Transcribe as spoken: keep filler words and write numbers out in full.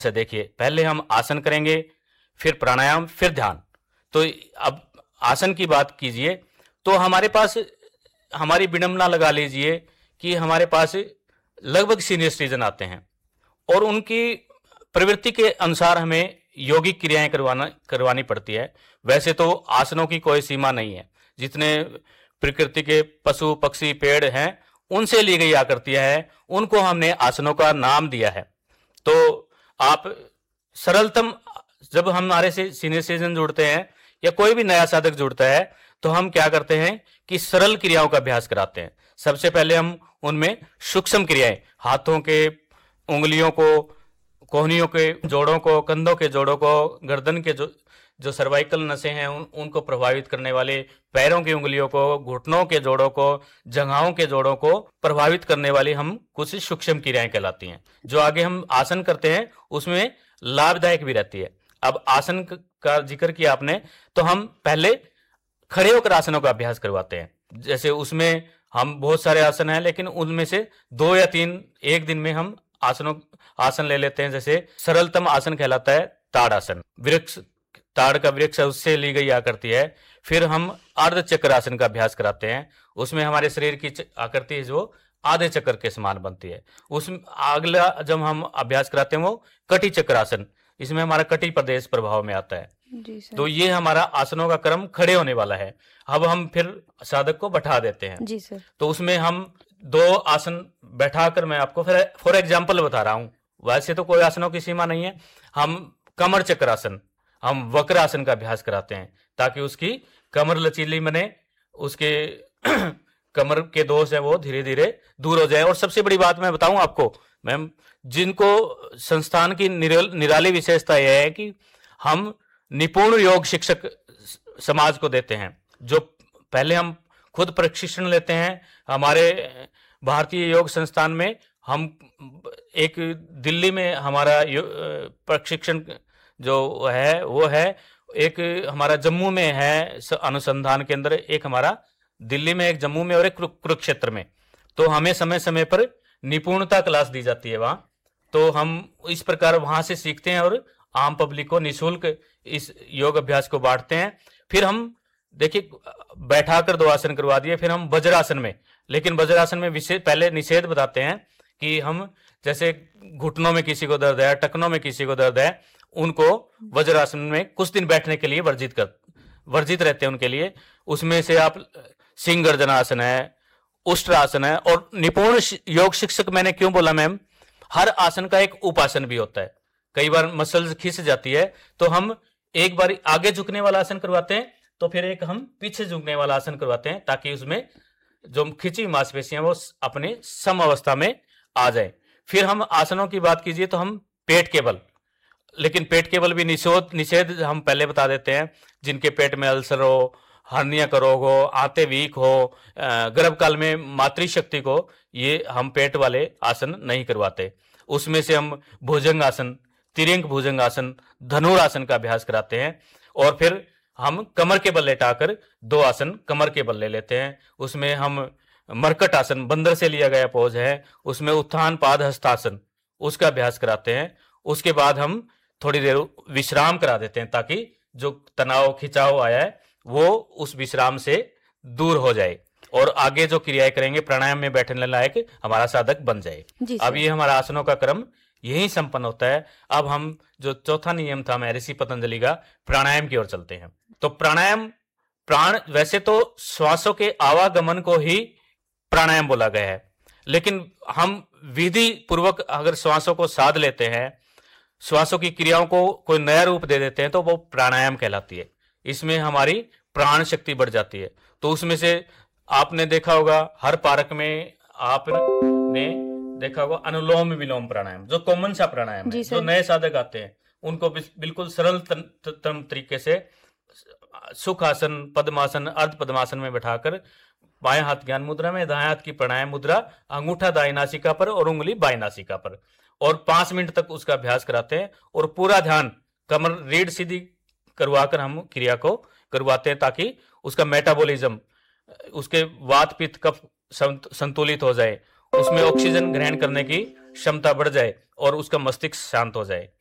से देखिए, पहले हम आसन करेंगे, फिर प्राणायाम, फिर ध्यान। तो अब आसन की बात कीजिए तो हमारे पास, हमारी विडंबना लगा लीजिए कि हमारे पास लगभग सीनियर सिटीजन आते हैं और उनकी प्रवृत्ति के अनुसार हमें यौगिक क्रियाएं करवाना करवानी पड़ती है। वैसे तो आसनों की कोई सीमा नहीं है, जितने प्रकृति के पशु पक्षी पेड़ हैं उनसे ली गई आकृतियां हैं, उनको हमने आसनों का नाम दिया है। तो आप सरलतम, जब हमारे से सीनियर सिटीजन जुड़ते हैं या कोई भी नया साधक जुड़ता है तो हम क्या करते हैं कि सरल क्रियाओं का अभ्यास कराते हैं। सबसे पहले हम उनमें सूक्ष्म क्रियाएं, हाथों के उंगलियों को, कोहनियों के जोड़ों को, कंधों के जोड़ों को, गर्दन के जो जो सर्वाइकल नसें हैं उन, उनको प्रभावित करने वाले, पैरों की उंगलियों को, घुटनों के जोड़ों को, जंघाओं के जोड़ों को प्रभावित करने वाली हम कुछ सूक्ष्म क्रियाएं कहलाती हैं। जो आगे हम आसन करते हैं उसमें लाभदायक भी रहती है। अब आसन का जिक्र किया आपने, तो हम पहले खड़े होकर आसनों का अभ्यास करवाते हैं। जैसे उसमें हम बहुत सारे आसन हैं, लेकिन उनमें से दो या तीन एक दिन में हम आसनों आसन ले लेते हैं। जैसे सरलतम आसन कहलाता है ताड़ आसन, वृक्ष, ताड़ का वृक्ष है उससे ली गई आकृति है। फिर हम अर्ध चक्र आसन का अभ्यास कराते हैं, उसमें हमारे शरीर की आकृति जो आधे चक्र के समान बनती है। उस अगला जब हम अभ्यास कराते हैं वो कटी चक्र आसन, इसमें हमारा कटी प्रदेश प्रभाव में आता है। जी सर। तो ये हमारा आसनों का क्रम खड़े होने वाला है। अब हम फिर साधक को बैठा देते हैं। जी सर। तो उसमें हम दो आसन बैठाकर, मैं आपको फिर फॉर एग्जाम्पल बता रहा हूं, वैसे तो कोई आसनों की सीमा नहीं है। हम कमर चक्रासन, हम वक्र आसन का अभ्यास कराते हैं ताकि उसकी कमर लचीली बने, उसके कमर के दोष है वो धीरे धीरे दूर हो जाए। और सबसे बड़ी बात मैं बताऊं आपको मैम, जिनको संस्थान की निराली विशेषता यह है कि हम निपुण योग शिक्षक समाज को देते हैं। जो पहले हम खुद प्रशिक्षण लेते हैं हमारे भारतीय योग संस्थान में। हम एक दिल्ली में हमारा प्रशिक्षण जो है वो है, एक हमारा जम्मू में है अनुसंधान केंद्र, एक हमारा दिल्ली में, एक जम्मू में और एक कुरुक्षेत्र में। तो हमें समय समय पर निपुणता क्लास दी जाती है वहाँ। तो हम इस प्रकार वहाँ से सीखते हैं और आम पब्लिक को निःशुल्क इस योग अभ्यास को बांटते हैं। फिर हम देखिए बैठाकर दो आसन करवा दिए, फिर हम वज्रासन में, लेकिन वज्रासन में विशेष पहले निषेध बताते हैं कि हम जैसे घुटनों में किसी को दर्द है, टखनों में किसी को दर्द है, उनको वज्रासन में कुछ दिन बैठने के लिए वर्जित कर वर्जित रहते हैं उनके लिए। उसमें से आप सिंह गर्जनासन है, उष्ट्रासन है। और निपुण योग शिक्षक मैंने क्यों बोला मैम, हर आसन का एक उपासन भी होता है। कई बार मसल्स खिंच जाती है तो हम एक बार आगे झुकने वाला आसन करवाते हैं, तो फिर एक हम पीछे झुकने वाला आसन करवाते हैं ताकि उसमें जो खिंची मांसपेशियां वो अपने सम अवस्था में आ जाए। फिर हम आसनों की बात कीजिए तो हम पेट के बल, लेकिन पेट के बल भी निषेध निषेध हम पहले बता देते हैं। जिनके पेट में अल्सर हो, हर्निया का रोग हो, आंतें वीक हो, गर्भकाल में मातृशक्ति को, ये हम पेट वाले आसन नहीं करवाते। उसमें से हम भुजंग आसन, तिर्यंक भुजंग आसन, धनुरासन का अभ्यास कराते हैं। और फिर हम कमर के बल लेटाकर दो आसन कमर के बल ले लेते हैं। उसमें हम मरकट आसन, बंदर से लिया गया पोज है, उसमें उत्थान पाद हस्तासन, उसका अभ्यास कराते हैं। उसके बाद हम थोड़ी देर विश्राम करा देते हैं ताकि जो तनाव खिंचाव आया है वो उस विश्राम से दूर हो जाए और आगे जो क्रियाएं करेंगे प्राणायाम में बैठने लायक हमारा साधक बन जाए। अब ये हमारा आसनों का क्रम यही संपन्न होता है। अब हम जो चौथा नियम था महर्षि पतंजलि का, प्राणायाम की ओर चलते हैं। तो प्राणायाम, प्राण, वैसे तो श्वासों के आवागमन को ही प्राणायाम बोला गया है, लेकिन हम विधि पूर्वक अगर श्वासों को साध लेते हैं, श्वासों की क्रियाओं को कोई नया रूप दे देते हैं तो वो प्राणायाम कहलाती है। इसमें हमारी प्राण शक्ति बढ़ जाती है। तो उसमें से आपने देखा होगा हर पार्क में आपने देखा होगा अनुलोम विलोम प्राणायाम, जो कॉमन सा प्राणायाम है। जो नए साधक आते हैं उनको बिल्कुल सरल तरीके से सुखासन, पद्मासन, अर्ध पद्मासन में बैठाकर बाएं हाथ ज्ञान मुद्रा में, दाएं हाथ की प्राणायाम मुद्रा, अंगूठा दाएं नासिका पर और उंगली बाएं नासिका पर, और पांच मिनट तक उसका अभ्यास कराते हैं। और पूरा ध्यान कमर रीढ़ सीधी करवाकर हम क्रिया को करवाते हैं ताकि उसका मेटाबॉलिज्म, उसके वात पित्त कफ संतुलित हो जाए, उसमें ऑक्सीजन ग्रहण करने की क्षमता बढ़ जाए और उसका मस्तिष्क शांत हो जाए।